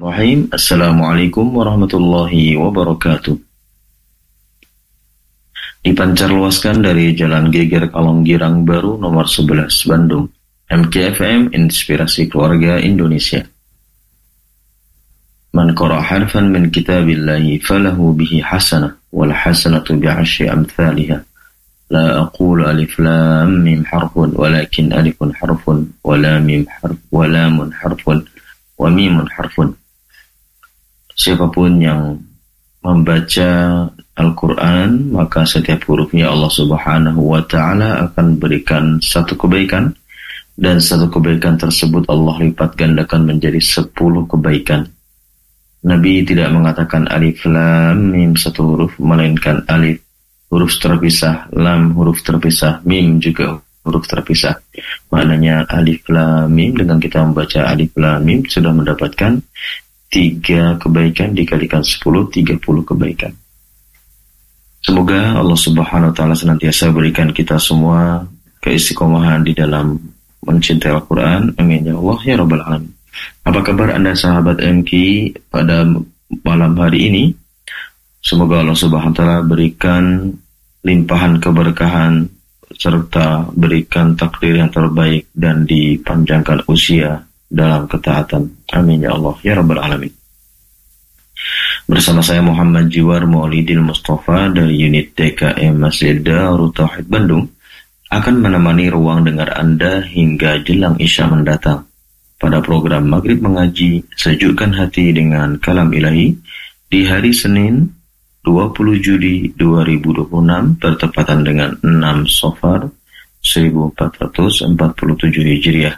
Bismillahirrahmanirrahim. Assalamualaikum warahmatullahi wabarakatuh. Dipancarluaskan dari Jalan Geger Kalonggirang Baru nomor 11 Bandung, MKFM Inspirasi Keluarga Indonesia. Man qara harfan min kitabillahi falahu bihi hasanah wal hasanatu bi'ashri amthaliha. La aqulu alif lam mim harfun walakin alifun harfun wa lam mim harf wa lamun harfun wa mimun harfun. Siapapun yang membaca Al-Quran, maka setiap hurufnya Allah Subhanahu wa Ta'ala akan berikan satu kebaikan, dan satu kebaikan tersebut Allah lipat gandakan menjadi 10 kebaikan. Nabi tidak mengatakan alif lam mim satu huruf, melainkan alif huruf terpisah, lam huruf terpisah, mim juga huruf terpisah. Maknanya alif lam mim, dengan kita membaca alif lam mim sudah mendapatkan 3 kebaikan dikalikan 10, 30 kebaikan. Semoga Allah Subhanahu wa Ta'ala senantiasa berikan kita semua keistiqomahan di dalam mencintai Al-Quran. Amin ya Allah ya Rabbal Alamin. Apa kabar Anda sahabat MK pada malam hari ini? Semoga Allah Subhanahu wa Ta'ala berikan limpahan keberkahan serta berikan takdir yang terbaik dan dipanjangkan usia dalam ketaatan. Amin ya Allah ya Rabbal Alamin. Bersama saya Muhammad Jiwar Maulidil Mustafa dari unit DKM Masjid Darut Tauhid Bandung akan menemani ruang dengar Anda hingga jelang Isya mendatang pada program Maghrib Mengaji Sejukkan Hati dengan Kalam Ilahi di hari Senin 20 Juli 2026 bertepatan dengan 6 Safar 1447 Hijriah.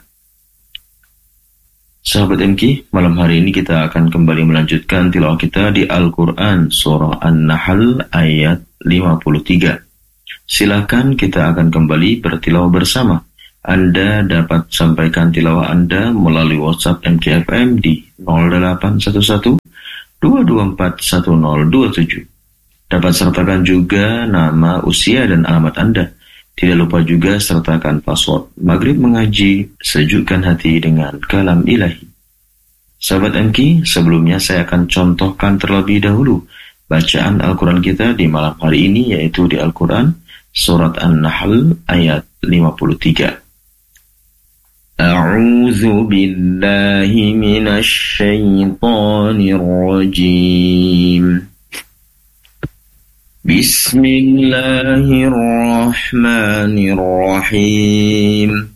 Sahabat MK, malam hari ini kita akan kembali melanjutkan tilawah kita di Al-Quran Surah An-Nahl ayat 53. Silakan kita akan kembali bertilawah bersama. Anda dapat sampaikan tilawah Anda melalui WhatsApp MKFM di 0811 224 1027. Dapat sertakan juga nama, usia, dan alamat Anda. Tidak lupa juga sertakan password Maghrib Mengaji Sejukkan Hati dengan Kalam Ilahi. Sahabat MK, sebelumnya saya akan contohkan terlebih dahulu bacaan Al-Quran kita di malam hari ini, yaitu di Al-Quran Surat An-Nahl ayat 53. A'udzu billahi minasy syaithanir rajim. Bismillahirrahmanirrahim.